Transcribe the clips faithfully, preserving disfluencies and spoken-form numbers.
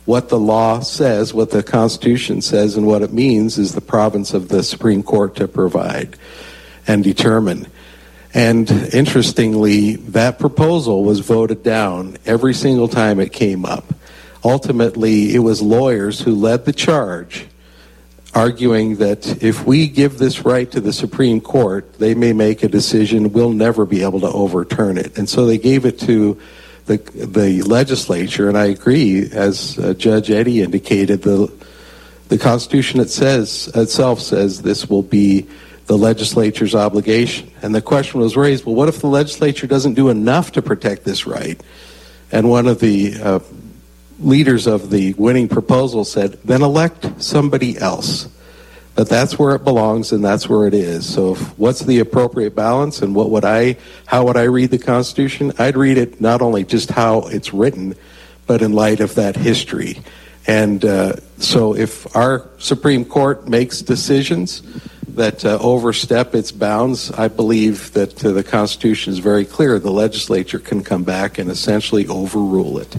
what the law says, what the Constitution says, and what it means is the province of the Supreme Court to provide and determine. And interestingly, that proposal was voted down every single time it came up. Ultimately, it was lawyers who led the charge, arguing that if we give this right to the Supreme Court, they may make a decision we'll never be able to overturn it. And so they gave it to the the legislature, and I agree, as uh, Judge Eddy indicated, the the Constitution it says, itself says this will be the legislature's obligation. And the question was raised, well, what if the legislature doesn't do enough to protect this right? And one of the uh, leaders of the winning proposal said, then elect somebody else. But that's where it belongs, and that's where it is. So if, what's the appropriate balance, and what would I, how would I read the Constitution? I'd read it not only just how it's written, but in light of that history. And uh, so if our Supreme Court makes decisions that uh, overstep its bounds, I believe that uh, the Constitution is very clear. The legislature can come back and essentially overrule it.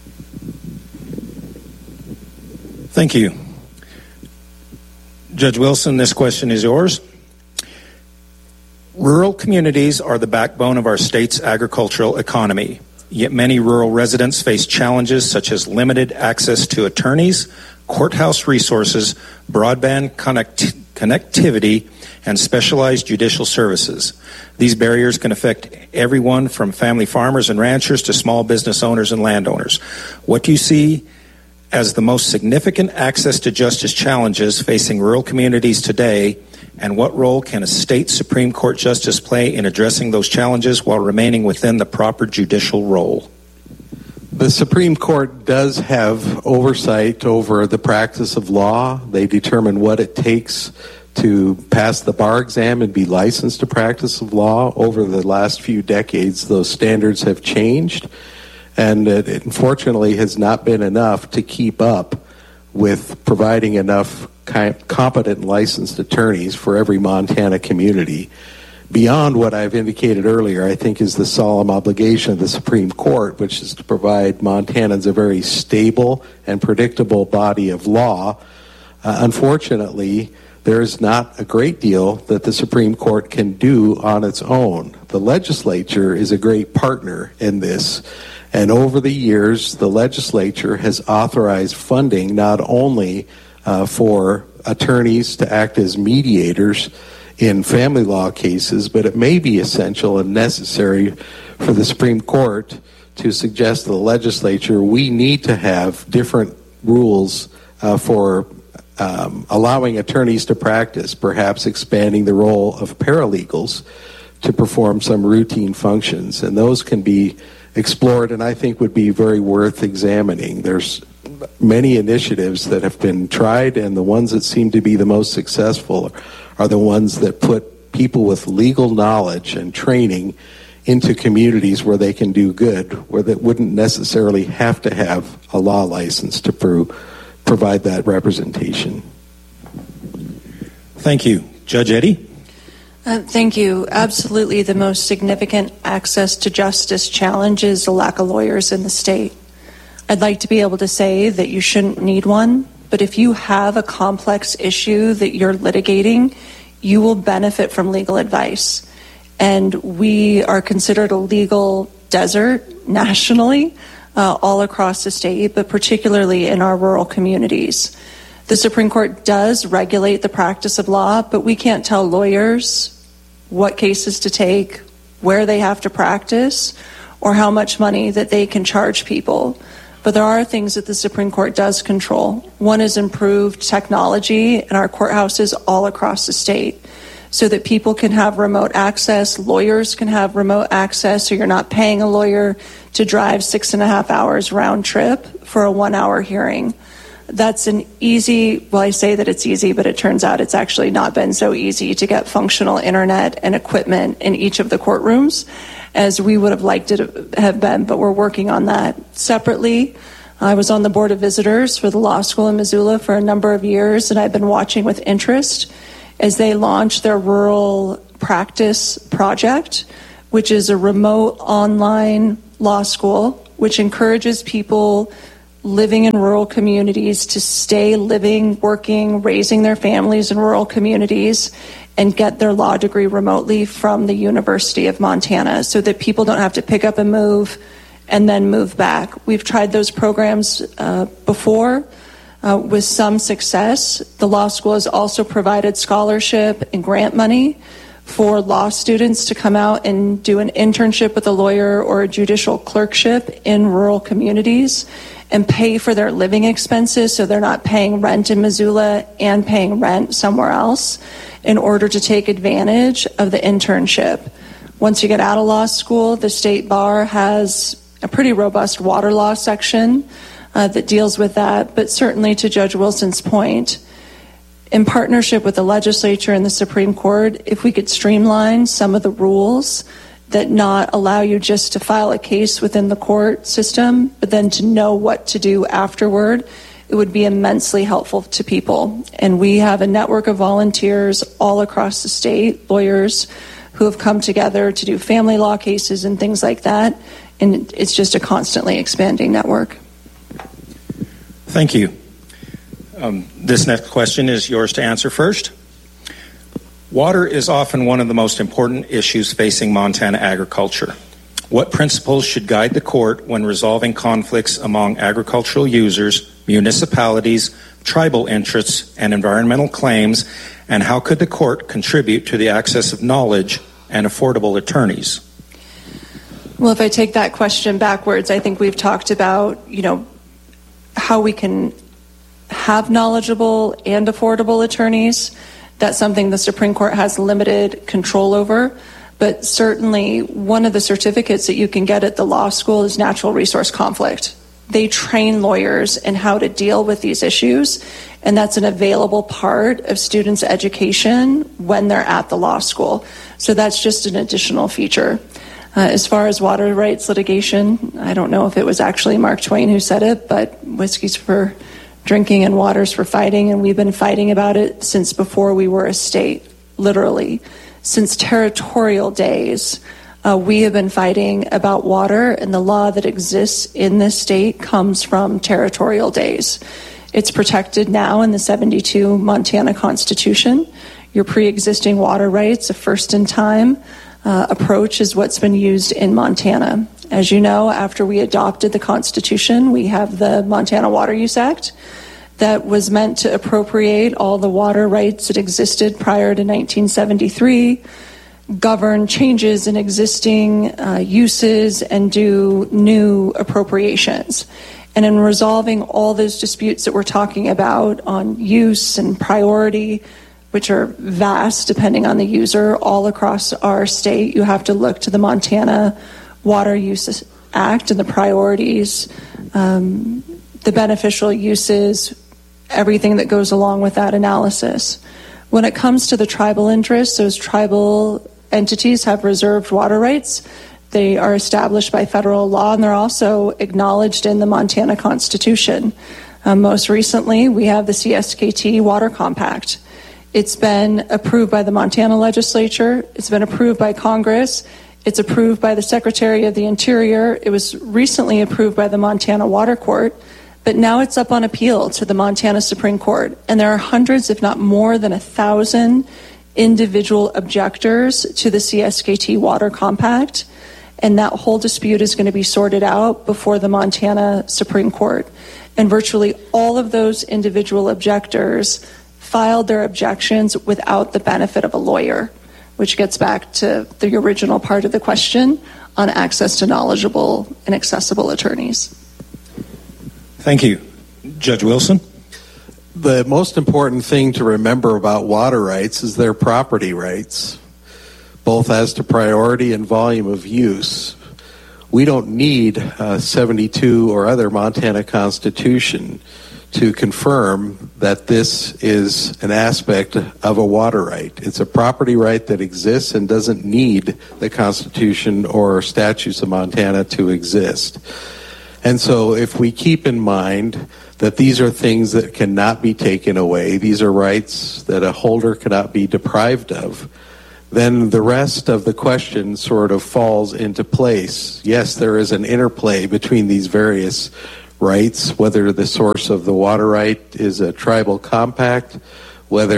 Thank you. Judge Wilson, this question is yours. Rural communities are the backbone of our state's agricultural economy, yet many rural residents face challenges such as limited access to attorneys, courthouse resources, broadband connect- connectivity, and specialized judicial services. These barriers can affect everyone from family farmers and ranchers to small business owners and landowners. What do you see as the most significant access to justice challenges facing rural communities today, and what role can a state Supreme Court justice play in addressing those challenges while remaining within the proper judicial role? The Supreme Court does have oversight over the practice of law. They determine what it takes to pass the bar exam and be licensed to practice of law. Over the last few decades, those standards have changed. And it unfortunately has not been enough to keep up with providing enough competent and licensed attorneys for every Montana community. Beyond what I've indicated earlier, I think is the solemn obligation of the Supreme Court, which is to provide Montanans a very stable and predictable body of law. Uh, unfortunately, there is not a great deal that the Supreme Court can do on its own. The legislature is a great partner in this. And over the years, the legislature has authorized funding not only uh, for attorneys to act as mediators in family law cases, but it may be essential and necessary for the Supreme Court to suggest to the legislature we need to have different rules uh, for um, allowing attorneys to practice, perhaps expanding the role of paralegals to perform some routine functions. And those can be explored, and I think would be very worth examining. There's many initiatives that have been tried, and the ones that seem to be the most successful are the ones that put people with legal knowledge and training into communities where they can do good, where they wouldn't necessarily have to have a law license to pro- provide that representation. Thank you. Judge Eddy? Uh, thank you. Absolutely, the most significant access to justice challenge is the lack of lawyers in the state. I'd like to be able to say that you shouldn't need one, but if you have a complex issue that you're litigating, you will benefit from legal advice. And we are considered a legal desert nationally, uh, all across the state, but particularly in our rural communities. The Supreme Court does regulate the practice of law, but we can't tell lawyers what cases to take, where they have to practice, or how much money that they can charge people. But there are things that the Supreme Court does control. One is improved technology in our courthouses all across the state so that people can have remote access, lawyers can have remote access, so you're not paying a lawyer to drive six and a half hours round trip for a one-hour hearing. That's an easy, well, I say that it's easy, but it turns out it's actually not been so easy to get functional internet and equipment in each of the courtrooms as we would have liked it to have been, but we're working on that. Separately, I was on the Board of Visitors for the law school in Missoula for a number of years, and I've been watching with interest as they launch their rural practice project, which is a remote online law school, which encourages people living in rural communities to stay living, working, raising their families in rural communities and get their law degree remotely from the University of Montana so that people don't have to pick up and move and then move back. We've tried those programs uh, before uh, with some success. The law school has also provided scholarship and grant money for law students to come out and do an internship with a lawyer or a judicial clerkship in rural communities and pay for their living expenses so they're not paying rent in Missoula and paying rent somewhere else in order to take advantage of the internship. Once you get out of law school, the state bar has a pretty robust water law section uh, that deals with that, but certainly to Judge Wilson's point, in partnership with the legislature and the Supreme Court, if we could streamline some of the rules that not allow you just to file a case within the court system, but then to know what to do afterward, it would be immensely helpful to people. And we have a network of volunteers all across the state, lawyers who have come together to do family law cases and things like that. And it's just a constantly expanding network. Thank you. Um, this next question is yours to answer first. Water is often one of the most important issues facing Montana agriculture. What principles should guide the court when resolving conflicts among agricultural users, municipalities, tribal interests, and environmental claims, and how could the court contribute to the access of knowledge and affordable attorneys? Well, if I take that question backwards, I think we've talked about, you know, how we can have knowledgeable and affordable attorneys. That's something the Supreme Court has limited control over. But certainly one of the certificates that you can get at the law school is natural resource conflict. They train lawyers in how to deal with these issues, and that's an available part of students' education when they're at the law school. So that's just an additional feature. Uh, as far as water rights litigation, I don't know if it was actually Mark Twain who said it, but whiskey's for drinking and water's for fighting, and we've been fighting about it since before we were a state, literally. Since territorial days, uh, we have been fighting about water, and the law that exists in this state comes from territorial days. It's protected now in the seventy-two Montana Constitution. Your pre-existing water rights, a first-in-time uh, approach, is what's been used in Montana. As you know, after we adopted the Constitution, we have the Montana Water Use Act that was meant to appropriate all the water rights that existed prior to nineteen seventy-three, govern changes in existing uh, uses, and do new appropriations. And in resolving all those disputes that we're talking about on use and priority, which are vast depending on the user all across our state, you have to look to the Montana Water Use Act and the priorities, um, the beneficial uses, everything that goes along with that analysis. When it comes to the tribal interests, those tribal entities have reserved water rights. They are established by federal law, and they're also acknowledged in the Montana Constitution. Um, most recently, we have the C S K T Water Compact. It's been approved by the Montana legislature. It's been approved by Congress. It's approved by the Secretary of the Interior. It was recently approved by the Montana Water Court, but now it's up on appeal to the Montana Supreme Court. And there are hundreds, if not more than a thousand, individual objectors to the C S K T Water Compact. And that whole dispute is going to be sorted out before the Montana Supreme Court. And virtually all of those individual objectors filed their objections without the benefit of a lawyer, which gets back to the original part of the question on access to knowledgeable and accessible attorneys. Thank you. Judge Wilson? The most important thing to remember about water rights is their property rights, both as to priority and volume of use. We don't need uh, seventy-two or other Montana Constitution to confirm that this is an aspect of a water right. It's a property right that exists and doesn't need the Constitution or statutes of Montana to exist. And so if we keep in mind that these are things that cannot be taken away, these are rights that a holder cannot be deprived of, then the rest of the question sort of falls into place. Yes, there is an interplay between these various rights, whether the source of the water right is a tribal compact, whether